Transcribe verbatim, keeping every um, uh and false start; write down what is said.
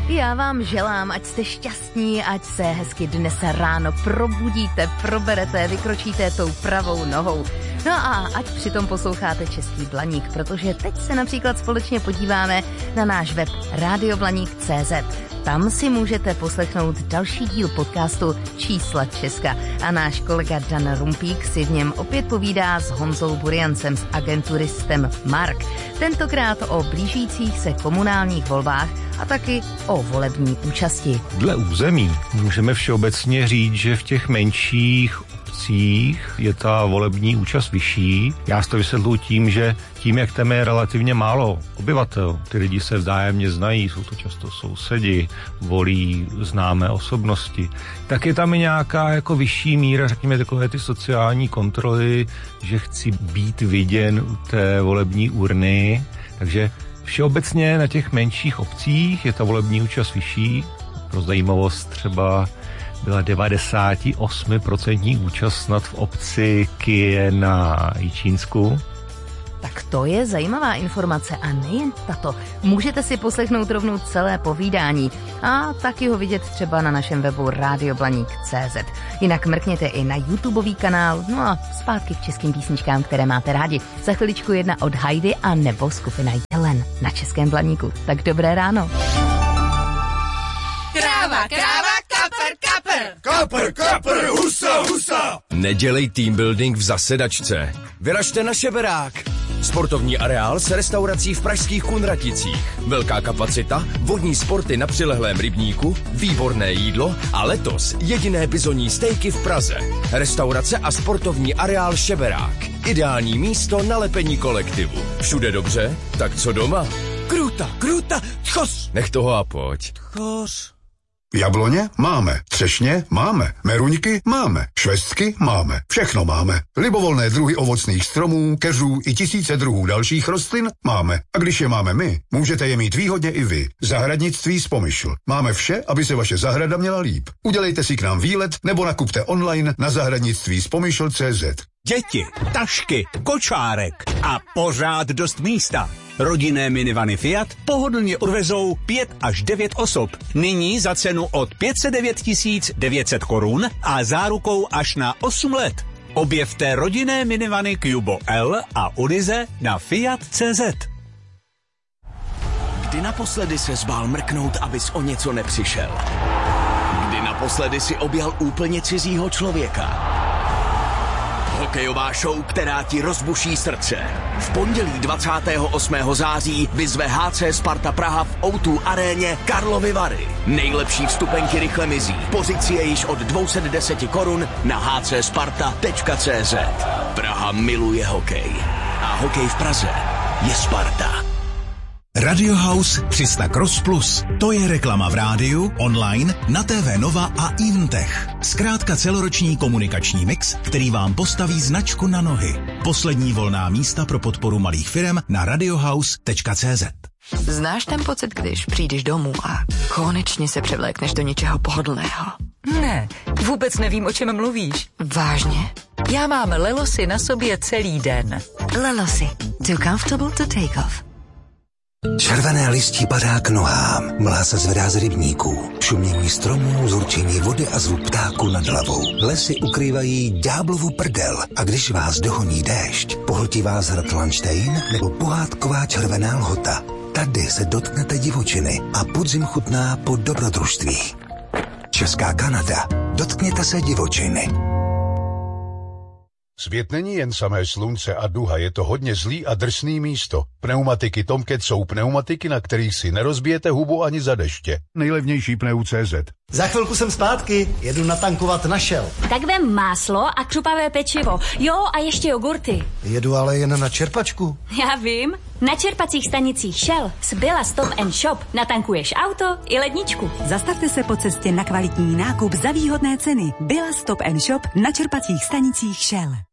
Já vám želám, ať jste šťastní, ať se hezky dnes ráno probudíte, proberete, vykročíte tou pravou nohou. No a ať přitom posloucháte Český Blaník, protože teď se například společně podíváme na náš web rádio blaník tečka cé zet. Tam si můžete poslechnout další díl podcastu Čísla Česka a náš kolega Dan Rumpík si v něm opět povídá s Honzou Buriancem z agentury S T E M Mark. Tentokrát o blížících se komunálních volbách a taky o volební účasti. Dle území můžeme všeobecně říct, že v těch menších obcích je ta volební účast vyšší. Já si to vysvětluji tím, že tím, jak tam je relativně málo obyvatel, ty lidi se vzájemně znají, jsou to často sousedi, volí známé osobnosti, tak je tam i nějaká jako vyšší míra, řekněme, takové ty sociální kontroly, že chci být viděn u té volební urny, takže všeobecně na těch menších obcích je ta volební účast vyšší. Pro zajímavost třeba byla devadesát osm procent účast snad v obci Kyje na Jičínsku. Tak to je zajímavá informace a nejen tato. Můžete si poslechnout rovnou celé povídání a taky ho vidět třeba na našem webu rádio blaník tečka cé zet. Jinak mrkněte i na YouTubeový kanál, no a zpátky k českým písničkám, které máte rádi. Za chviličku jedna od Heidi a nebo skupina Jelen na Českém Blaníku. Tak dobré ráno. Kráva, kráva, kapr, kapr. Kapr, kapr, husa, husa. Nedělej team building v zasedačce. Vyražte na Šeberák. Sportovní areál s restaurací v pražských Kunraticích. Velká kapacita, vodní sporty na přilehlém rybníku, výborné jídlo a letos jediné bizonní stejky v Praze. Restaurace a sportovní areál Šeberák. Ideální místo na lepení kolektivu. Všude dobře? Tak co doma? Kruta, kruta, tchos. Nech toho a pojď. Tchos. Jabloně máme, třešně máme, meruňky máme, švestky máme, všechno máme. Libovolné druhy ovocných stromů, keřů i tisíce druhů dalších rostlin máme. A když je máme my, můžete je mít výhodně i vy. Zahradnictví z Pomyšl. Máme vše, aby se vaše zahrada měla líp. Udělejte si k nám výlet nebo nakupte online na zahradnictví z pomyšl tečka cé zet. Děti, tašky, kočárek a pořád dost místa. Rodinné minivany Fiat pohodlně odvezou pět až devět osob. Nyní za cenu od pět set devět tisíc devět set korun a zárukou až na osm let. Objevte rodinné minivany Cubo L a Ulize na Fiat tečka cé zet. Kdy naposledy se zbál mrknout, abys o něco nepřišel? Kdy naposledy si objal úplně cizího člověka? Hokejová show, která ti rozbuší srdce. V pondělí dvacátého osmého září vyzve H C Sparta Praha v O dva aréně Karlovy Vary. Nejlepší vstupenky rychle mizí. Pozici je již od dvě stě deset korun na h c sparta tečka cé zet. Praha miluje hokej. A hokej v Praze je Sparta. Radio House tři sta Cross Plus. To je reklama v rádiu, online, na T V Nova a Intech. Zkrátka celoroční komunikační mix, který vám postaví značku na nohy. Poslední volná místa pro podporu malých firem na radiohouse tečka cé zet. Znáš ten pocit, když přijdeš domů a konečně se převlékneš do něčeho pohodlného? Ne, vůbec nevím, o čem mluvíš. Vážně? Já mám Lelosy na sobě celý den. Lelosy. Too comfortable to take off. Červené listí padá k nohám, mlha se zvedá z rybníků, šumění stromů, zurčení vody a zvuk ptáků nad hlavou. Lesy ukrývají ďáblovu prdel a když vás dohoní déšť, pohltí vás hrad Lanštejn nebo pohádková červená lhota. Tady se dotknete divočiny a podzim chutná po dobrodružství. Česká Kanada. Dotkněte se divočiny. Svět není jen samé slunce a duha, je to hodně zlý a drsný místo. Pneumatiky Tomcat jsou pneumatiky, na kterých si nerozbijete hubu ani za deště. Nejlevnější pneu tečka cé zet. Za chvilku jsem zpátky, jedu natankovat na Shell. Tak vem máslo a křupavé pečivo. Jo, a ještě jogurty. Jedu ale jen na čerpačku. Já vím. Na čerpacích stanicích Shell z Billa Stop and Shop natankuješ auto i ledničku. Zastavte se po cestě na kvalitní nákup za výhodné ceny. Billa Stop and Shop na čerpacích stanicích Shell.